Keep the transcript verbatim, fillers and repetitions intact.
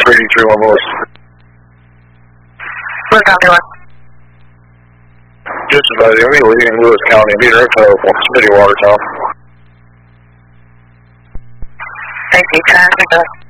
three three one Lewis. Lewis County one. Just about the only leading Lewis County meter info, City Watertown. Thank you, ten.